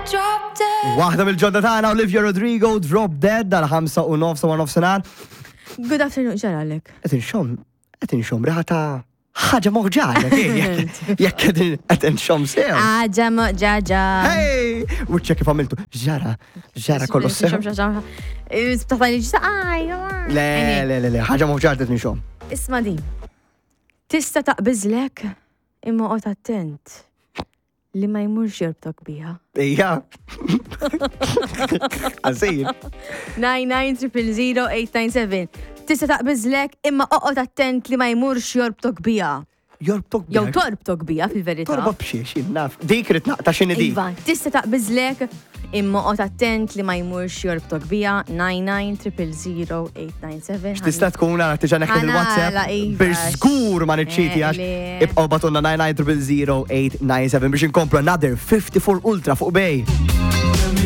Waħda mill-ġodda tagħna Olivia Rodrigo, Drop Dead, dal-5 u nofsinhar. Good afternoon, ġaralek. Qed inxom riħata ħaġa moħġaġa, jekk qed inxom sew. Ħaġa moħġaġa. Hey! Wiċċek kif għamiltu. Ġara kollu sew. Taħtani ġisaqaj. Le, ħaġa moħġaġa qed inxom. Isma' din. Tista' taqbiżlek imma qgħod attent li ma jmurx jorbtok biha. Ija. Għazir. 99-000-897. Tista' taqbiżlek imma oqgħod attent li ma jmurx jorbtok biha. Jorbtok biha. Jew torbtok biha fil-verità. Torbok b'xiex, naf. Dik rid naqta' x'inhi dik. Iva, tista' taqbiżlek imma oqgħod attent li ma jmurx jorbtok biha. 99-000-897. Tista' tkun għara tiġa neħħel il-WhatsApp biex żgur ma niċċiti għax ibqgħu batonna 99-000-897 biex inkomplu another 54 Ultra fuq bej.